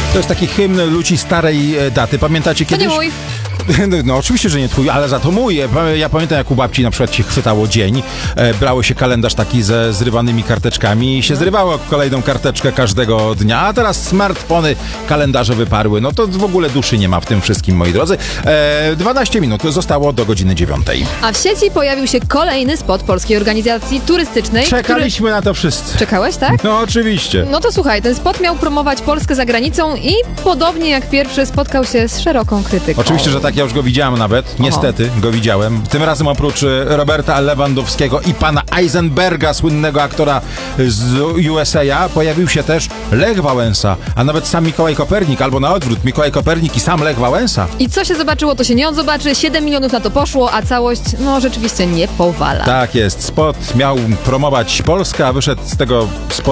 To jest taki hymn ludzi starej daty. Pamiętacie kiedyś? To nie mój. No oczywiście, że nie twój, ale za to mój. Ja pamiętam, jak u babci na przykład się chwytało dzień, brało się kalendarz taki ze zrywanymi karteczkami i się zrywało kolejną karteczkę każdego dnia, a teraz smartfony kalendarze wyparły. No to w ogóle duszy nie ma w tym wszystkim, moi drodzy. 12 minut zostało do godziny 9. A w sieci pojawił się kolejny spot polskiej organizacji turystycznej. Czekaliśmy na to wszyscy. Czekałeś, tak? No oczywiście. No to słuchaj, ten spot miał promować Polskę za granicą i podobnie jak pierwszy spotkał się z szeroką krytyką. Oczywiście, że tak, ja już go widziałem nawet. Niestety go widziałem. Tym razem oprócz Roberta Lewandowskiego i pana Eisenberga, słynnego aktora z USA, pojawił się też Lech Wałęsa, a nawet sam Mikołaj Kopernik, albo na odwrót, Mikołaj Kopernik i sam Lech Wałęsa. I co się zobaczyło, to się nie odzobaczy. 7 milionów na to poszło, a całość, no rzeczywiście nie powala. Tak jest. Spot miał promować Polskę, a wyszedł z tego spotu